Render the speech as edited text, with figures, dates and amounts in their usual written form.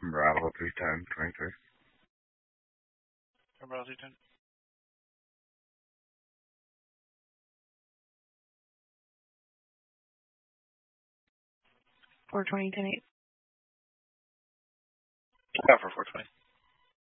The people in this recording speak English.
Bravo 310, 23. Bravo 310. 420, 10-8. Yeah, for 420.